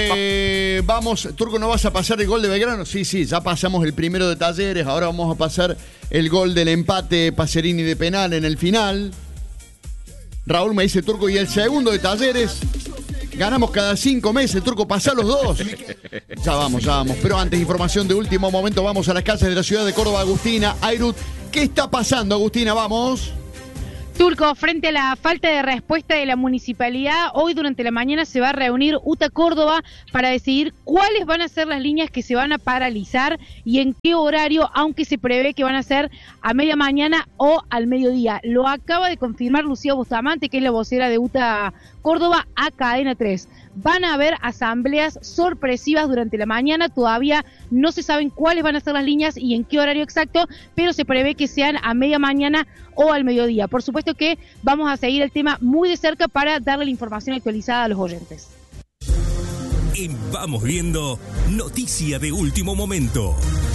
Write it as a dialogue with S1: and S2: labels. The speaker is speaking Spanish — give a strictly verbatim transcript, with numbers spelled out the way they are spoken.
S1: Eh, vamos, Turco, ¿no vas a pasar el gol de Belgrano? Sí, sí, ya pasamos el primero de Talleres, ahora vamos a pasar el gol del empate Pacerini de penal en el final. Raúl me dice, Turco, y el segundo de Talleres, ganamos cada cinco meses, Turco, pasá los dos. Ya vamos, ya vamos, pero antes, información de último momento, vamos a las calles de la ciudad de Córdoba. Agustina Airut, ¿qué está pasando, Agustina? Vamos.
S2: Turco, frente a la falta de respuesta de la municipalidad, hoy durante la mañana se va a reunir U T A Córdoba para decidir cuáles van a ser las líneas que se van a paralizar y en qué horario, aunque se prevé que van a ser a media mañana o al mediodía. Lo acaba de confirmar Lucía Bustamante, que es la vocera de U T A Córdoba, a Cadena tres. Van a haber asambleas sorpresivas durante la mañana, todavía no se saben cuáles van a ser las líneas y en qué horario exacto, pero se prevé que sean a media mañana o al mediodía. Por supuesto que vamos a seguir el tema muy de cerca para darle la información actualizada a los oyentes.
S3: En Vamos Viendo, noticia de último momento.